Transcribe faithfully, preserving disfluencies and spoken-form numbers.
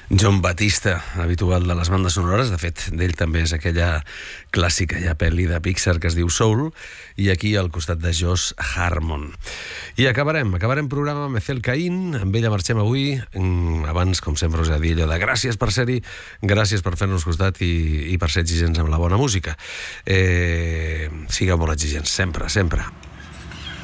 John Batista, habitual de les bandes sonores, de fet, d'ell també és aquella clàssica ja pel·li de Pixar que es diu Soul, i aquí al costat de Josh Harmon. I acabarem, acabarem programa amb Ethel Caín, amb ella marxem avui, abans, com sempre, us he de dir allò de gràcies per ser-hi, gràcies per fer-nos costat i, i per ser exigents amb la bona música. Eh, sigueu molt exigents, sempre, sempre.